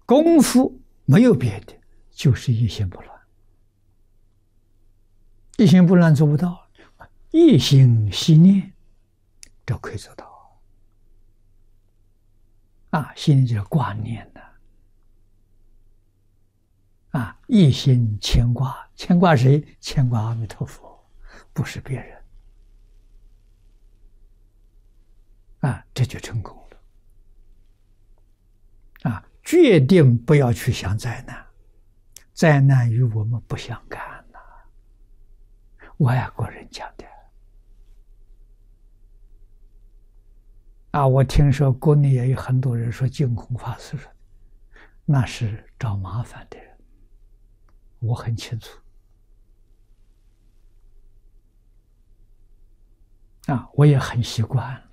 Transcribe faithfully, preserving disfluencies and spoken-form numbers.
功夫没有别的，就是一心不乱。一心不乱做不到，一心系念，这可以做到。啊，心里就是挂念的。啊，一心牵挂，牵挂谁？牵挂阿弥陀佛，不是别人。啊，这就成功了。啊，决定不要去想灾难，灾难与我们不相干呐。外国人讲的。啊，我听说国内也有很多人说净空法师说，那是找麻烦的人。我很清楚。啊，我也很习惯了。